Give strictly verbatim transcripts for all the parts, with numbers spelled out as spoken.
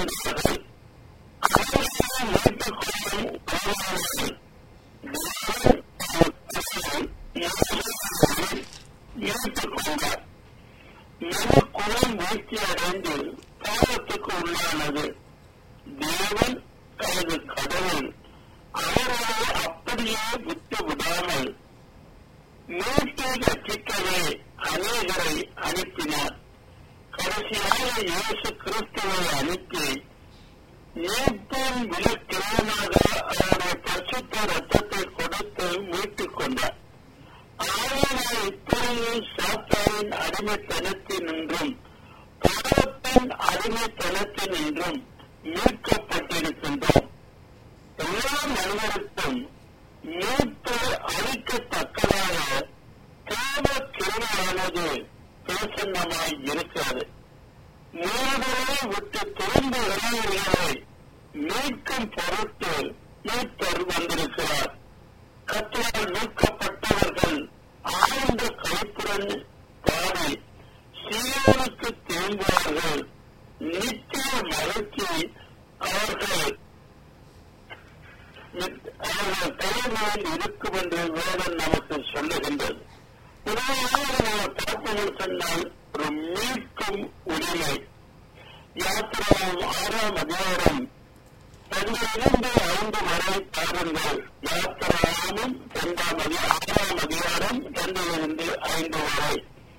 கொண்டார்கள். அவர்களை மீட்டுக் கொள்ளும் காரணங்கள் மீட்டுக் கொண்டார். மன குலம் வீழ்ச்சி அடைந்து பாவத்துக்கு உள்ளானது. தேவன் தனது கடவுள் அவர்களை அப்படியே விட்டு விடாமல் மீட்டு ரட்சிக்கவே அநேகரை அனுப்பினார். கடைசியாக இயேசு கிறிஸ்துவை அனுப்பி மீட்பின் விலக்கிரமாக அவருடைய பரிசுத்த ரத்தத்தை கொடுத்து மீட்டுக் கொண்டார். ஆனால் இப்பொழுது சாத்தானின் அடிமைத்தனத்தினின்றும் பாவத்தின் அடிமைத்தனத்தினின்றும் மீட்கப்பட்டிருக்கின்றோம். எல்லா மனிதருக்கும் மீட்பு அளிக்கத்தக்கதாக தேவ கிருபையானது பிரசன்னமாய் இருக்கிறது. மூவரை விட்டு திரும்ப இளைஞர்களை மீட்கும் பொருட்டு மீட்பர் வந்திருக்கிறார். கர்த்தரால் மீட்கப்பட்டவர்கள் ஆழ்ந்த களிப்புடன் பாடி சீயோனுக்கு திரும்புவார்கள். நித்திய மகிழ்ச்சி அவர்கள் அவர்கள் தலைமையில் இருக்கும் என்று வேதம் நமக்கு சொல்லுகின்றது. உண்மையாக நாம் பார்ப்போம் சொன்னால் ஒரு மீட்கும் உரிமை. யாத்திராவும் ஆறாம் அதிகாரம் பன்னிரண்டு ஐந்து வரை பாருங்கள். யாத்திராவும் இரண்டாம் ஆறாம் அதிகாரம் இரண்டிலிருந்து ஐந்து வரை.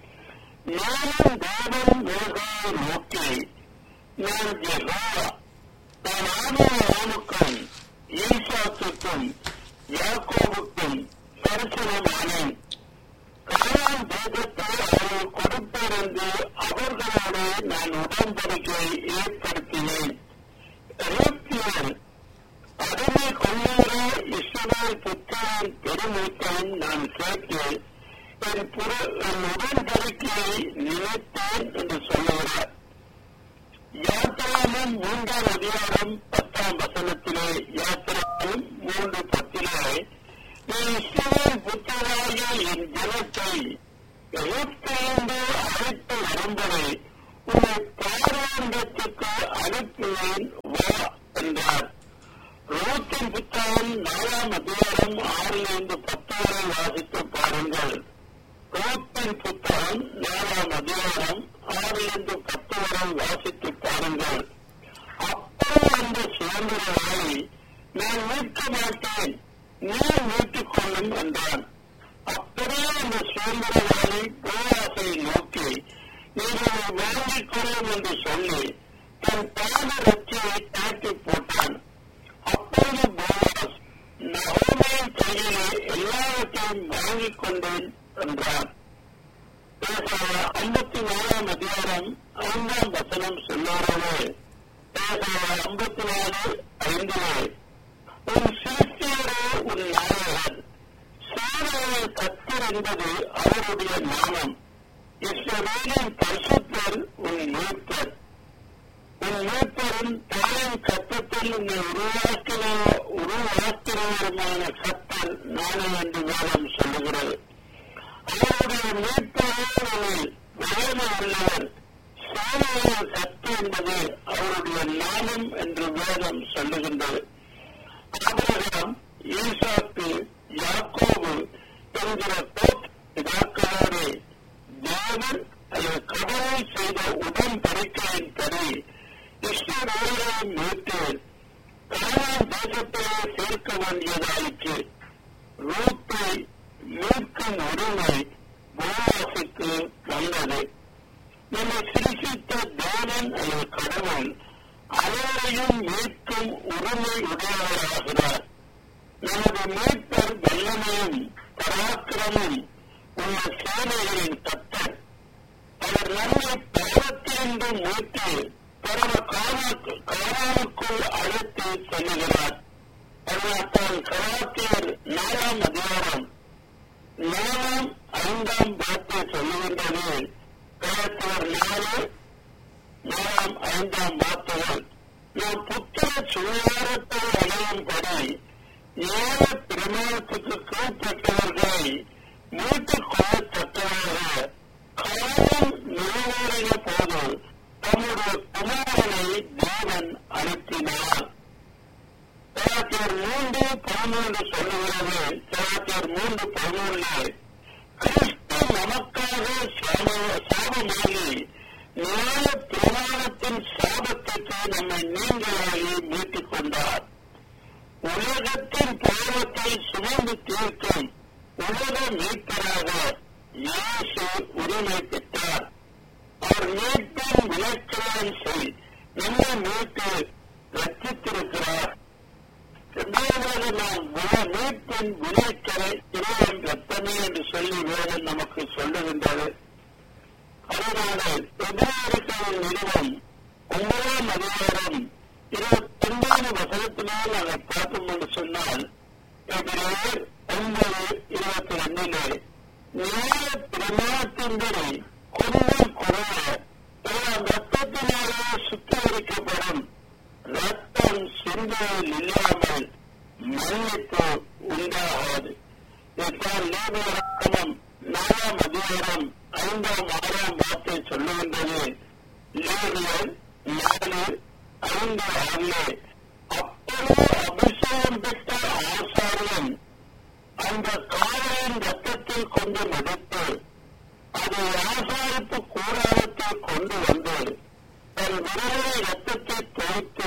நானும் தேவன் மேகாவை நோக்கி, நான் யெகோவா, நான் ஆபிரகாமுக்கும் ஈசாக்குக்கும் யாக்கோபுக்கும் தரிசனமானேன். கானான் தேசத்தை அவர்கள் கொடுப்பேன் என்று அவர்களோடு நான் உடன்படிக்கை ஏற்படுத்தினேன். எகிப்தியர் அடிமை கொள்ளுகிற இஸ்ரவேல் புத்திரன் பெருமூத்தையும் நான் கேட்டு என் உடன்படிக்கையை நினைத்தேன் என்று சொல்லுகிறார். யாத்திராவும் மூன்றாம் அதிகாரம் பத்தாம் வசனத்திலே, யாத்திராவும் மூன்று பத்திலே, நீ இஸ்ரவேல் புத்திரராகிய என் ஜனத்தை எகிப்திலிருந்து அழைத்து வரும்படி உன்னை பார்வோனிடத்துக்கு அனுப்புவேன் வா என்றார். ரூத்தின் புத்தகம் நாலாம் அதிகாரம் ஆறிலிருந்து பத்து வரை வாசித்து பாருங்கள். ரூத்தின் புத்தகம் நாலாம் அதிகாரம் ஆறிலிருந்து பத்து வரை வாசித்து பாருங்கள். அப்போ அந்த சுதந்திரவாளி, நான் மீட்க மாட்டேன், நீ மீட்டுக் கொள்ளும் என்றான். அப்படியே அந்த சுதந்திரவாளி போவாசை நோக்கி, நீங்கள் வாங்கிக் கொள்ளும் என்று சொல்லி தன் பாத ரட்சியை தாக்கி போட்டான். அப்போது போவாஸ், நகோமியின் கையிலே எல்லாவற்றையும் வாங்கிக் கொண்டேன் என்றார். ஐம்பத்தி நாலாம் அதிகாரம் ஐந்தாம் வசனம் சொல்லாரவே, ஐம்பத்தி நாலு ஐந்திலே, உன் சிருஷ்டியரே உன் நாயகன், சேனையை கர்த்தர் என்பது அவருடைய நாமம், இஸ்ரவேலின் பரிசுத்தர் உன் மீட்பர். உன் மீட்பரும் தாயின் கர்த்தத்தில் உன்னை உருவாக்கின உருவாக்கினவருமான கர்த்தர் நானே என்று வேதம் சொல்லுகிறது. அவருடைய மீட்பரில் வயது உள்ளவர், சேனையின் கர்த்தர் என்பது அவருடைய நாமம் என்று வேதம் சொல்லுகின்றது. ஆபிரகாம், ஈசாக்கு, யாக்கோபு என்கிற பிதாக்களோடு தேவன் அல்லது கடவுள் செய்த உடன்படிக்கையின்படி இஸ்ரவேலை மீட்டு கானான் தேசத்திலே சேர்க்க வேண்டியதாயிற்று. ரூத்தை மீட்கும் உரிமை போவாசுக்கு வந்தது. நம்மை சிருஷ்டித்த தேவன் அல்லது கடவுள் அனைவரையும் மீட்கும் உரிமை உடையவராகிறார். நமது மீட்பர் வல்லமையும் பராக்கிரமும் உள்ள சேனைகளின் கர்த்தர். அவர் நம்மை பாவத்திலிருந்து மீட்டு பரம கானானுக்குள் அழைத்து செல்லுகிறார். அதனால்தான் கலாத்தியர் நாலாம் அதிகாரம் நாலாம் ஐந்தாம் வார்த்தை சொல்லுகின்றது. கலாத்தியர் நாலு நாலாம் ஐந்தாம் வார்த்தைகள், நாம் புத்திர சுகாரத்தை அடையும்படி ஏழு பிரமாணத்துக்கு கீழ்பட்டவர்களை மீட்டுக் கொள்ளத்தக்கதாக காலம் நிறைவேறிய போது தம்முடைய குமாரனை தேவன் அனுப்பினார். கலாத்தியர் மூன்று பதிமூன்று சொல்லுகிறது. கலாத்தியர் மூன்று பதிமூன்று கிறிஸ்து நமக்காக சாபமாகி நியாய பிரமாணத்தின் சாபத்திற்கு நம்மை நீங்களாகி மீட்டுக் கொண்டார். உலகத்தின் பாவத்தை சுமந்து தீர்க்கும் உலக மீட்பராக இயேசு உரிமை பெற்றார். அவர் மீட்பின் விளக்கணம் செய் நம்மை மீட்டு ரட்சித்திருக்கிறார். இரண்டாவதாக நாம் மீட்பின் விளைச்சலை இறைவன் ரத்தமே என்று சொல்லி வேதம் நமக்கு சொல்லுகின்றது. அதனால எதிராளிகளின் நிறுவனம் ஒன்பதாம் அதிகாரம் இருபத்தி ஒன்பது வசனத்தினால் அதை பார்ப்போம் என்று சொன்னால் ஒன்பது இருபத்தி ரெண்டிலே நியாய பிரமாணத்தின்படி கொஞ்சம் குறைய ரத்தத்தினாலே சுத்திகரிக்கப்படும் ரத்தம் சிந்தையில் இல்லாமல் மன்னிப்பு உண்டாகாது. இதைத்தான் லேவியராகமம் நாலாம் அதிகாரம் ஐந்தாம் ஆறாம் வார்த்தை சொல்லுகின்றது. லேவியர் நாலு ஐந்து ஆறிலே அப்பொழுது அபிஷேகம் பெற்ற ஆசாரியன் அந்த காளையின் ரத்தத்தில் கொண்டு மடித்து அதை ஆசாரிப்பு கூடாரத்தில் கொண்டு வந்து தன் விரலை ரத்தத்தை துவைத்து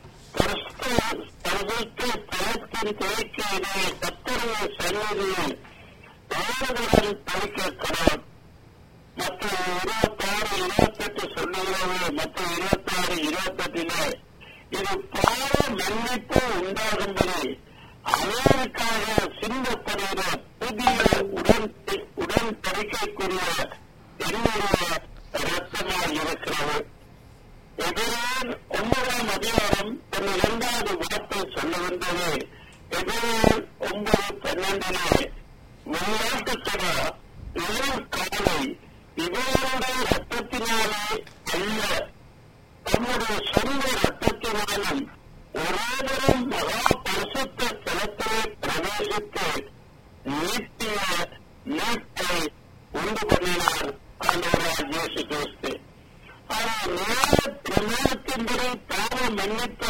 தளத்தின் துவைக்கையிலே கத்தருடைய சன்னதியில் தாழ்வுடன் பறிக்கிறார். மற்ற இருபத்தாறு இருபத்தெட்டு சொல்லுகிறது. மற்ற இருபத்தாறு இருபத்தெட்டிலே இது பாவ மன்னிப்பு உண்டாகும்படி அவருக்காக சிந்தப்படுகிற புதிய உடன் உடன்படிக்கைக்குரிய என்னுடைய ரத்தமாக இருக்கிறது. எதிரான் ஒன்பதாம் அதிகாரம் தன் இரண்டாவது வார்த்தை சொல்லுகின்றது. எதிரான் ஒன்பது பன்னெண்டிலே விளையாட்டுத்தடா இளம் காலை இவருடைய ரத்தத்தினாலே அல்ல தம்முடைய சொந்த ரத்தத்தினாலும் ஒருவரும் மகா பரிசுத்த ஸ்தலத்திலே பிரவேசித்து நீட்டிய நீட்டை உண்டு பண்ணினார் ஆண்டவராகிய இயேசு கிறிஸ்து. ஆனால் நியாய பிரமாணத்தின்படி பாவ மன்னிப்பு